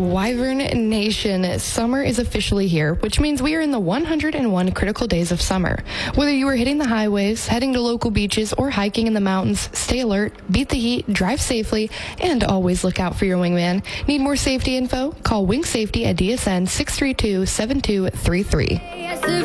Wyvern Nation, summer is officially here, which means we are in the 101 critical days of summer. Whether you are hitting the highways, heading to local beaches, or hiking in the mountains, stay alert, beat the heat, drive safely, and always look out for your wingman. Need more safety info? Call Wing Safety at DSN 632-7233.